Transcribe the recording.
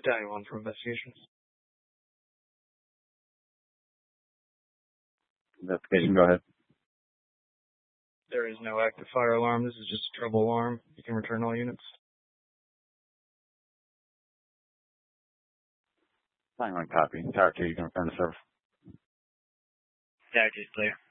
Battalion 1 for investigations. Investigation, go ahead. There is no active fire alarm. This is just a trouble alarm. You can return all units. Line 1 copy. Tower 2, you can return to service. Tower 2 is clear.